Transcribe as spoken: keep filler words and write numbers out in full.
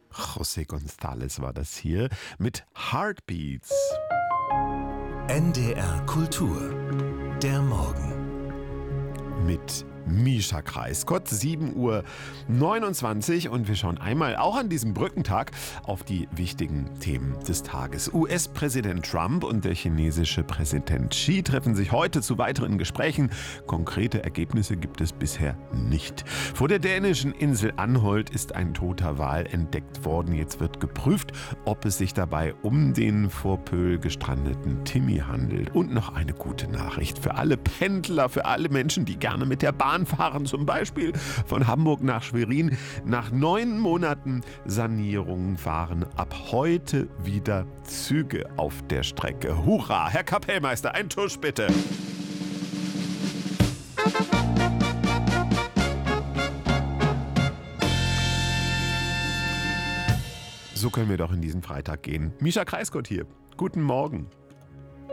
José González war das hier mit Heartbeats. N D R Kultur. Der Morgen. Mit Mischa Kreisgott, sieben Uhr neunundzwanzig, und wir schauen einmal auch an diesem Brückentag auf die wichtigen Themen des Tages. U S-Präsident Trump und der chinesische Präsident Xi treffen sich heute zu weiteren Gesprächen. Konkrete Ergebnisse gibt es bisher nicht. Vor der dänischen Insel Anholt ist ein toter Wal entdeckt worden. Jetzt wird geprüft, ob es sich dabei um den vor Pöhl gestrandeten Timmy handelt. Und noch eine gute Nachricht für alle Pendler, für alle Menschen, die gerne mit der Bahn fahren, zum Beispiel von Hamburg nach Schwerin. Nach neun Monaten Sanierung fahren ab heute wieder Züge auf der Strecke. Hurra! Herr Kapellmeister, ein Tusch bitte! So können wir doch in diesen Freitag gehen. Mischa Kreisgott hier. Guten Morgen.